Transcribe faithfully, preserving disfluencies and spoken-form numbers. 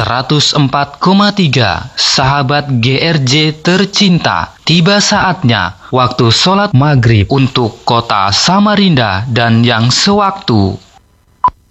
seratus empat koma tiga sahabat G R J tercinta, tiba saatnya waktu sholat maghrib untuk kota Samarinda dan yang sewaktu.